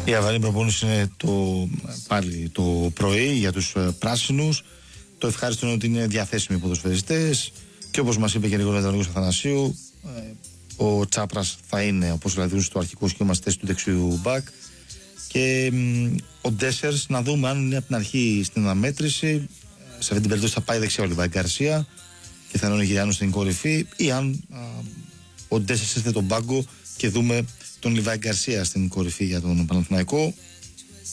Η αυριανή προπόνηση είναι πάλι το πρωί για τους πράσινους. Το ευχάριστο είναι ότι είναι διαθέσιμοι οι ποδοσφαιριστές και όπως μας είπε και Γρηγόρη Νίκος Αθανασίου, ο Τσάπρας θα είναι, όπως δηλαδή στο αρχικό σχήμα, στη θέση του δεξιού μπακ, και ο Ντέσσερς να δούμε αν είναι από την αρχή στην αναμέτρηση. Σε αυτή την περίπτωση θα πάει δεξιά ο Λιβάη Γκαρσία και θα είναι ο Νιγηριάνος στην κορυφή, ή αν ο Ντέσσερς έρθει τον πάγκο και δούμε τον Λιβάη Γκαρσία στην κορυφή για τον Παναθηναϊκό.